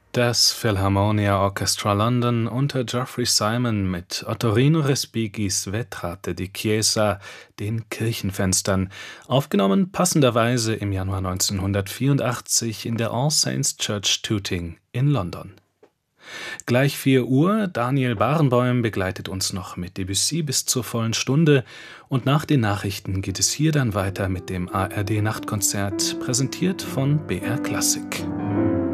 Das Philharmonia Orchestra London unter Geoffrey Simon mit Ottorino Respighi's Vetrate di Chiesa, den Kirchenfenstern, aufgenommen passenderweise im Januar 1984 in der All Saints Church Tooting in London. Gleich 4 Uhr, Daniel Barenboim begleitet uns noch mit Debussy bis zur vollen Stunde und nach den Nachrichten geht es hier dann weiter mit dem ARD Nachtkonzert, präsentiert von BR Klassik.